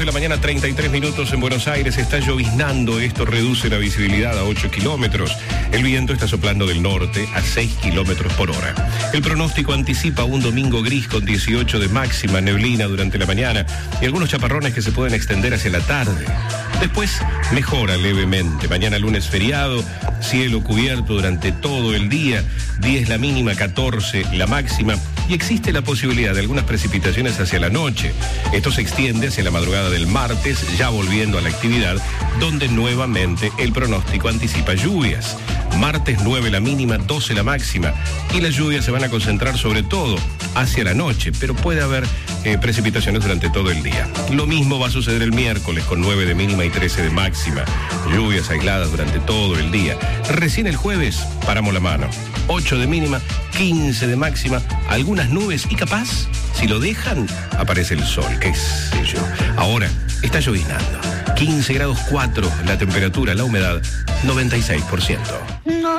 de la mañana, 33 minutos en Buenos Aires. Está lloviznando, esto reduce la visibilidad a 8 kilómetros. El viento está soplando del norte a 6 kilómetros por hora. El pronóstico anticipa un domingo gris con 18 de máxima, neblina durante la mañana y algunos chaparrones que se pueden extender hacia la tarde. Después mejora levemente. Mañana lunes feriado, cielo cubierto durante todo el día, 10 la mínima, 14 la máxima, y existe la posibilidad de algunas precipitaciones hacia la noche. Esto se extiende hacia la madrugada del martes, ya volviendo a la actividad, donde nuevamente el pronóstico anticipa lluvias. Martes 9 la mínima, 12 la máxima, y las lluvias se van a concentrar sobre todo hacia la noche, pero puede haber precipitaciones durante todo el día. Lo mismo va a suceder el miércoles con 9 de mínima y 13 de máxima. Lluvias aisladas durante todo el día. Recién el jueves paramos la mano. 8 de mínima, 15 de máxima, algunas nubes y capaz, si lo dejan, aparece el sol, qué sé yo. Ahora está lloviznando. 15 grados 4 la temperatura, la humedad 96%.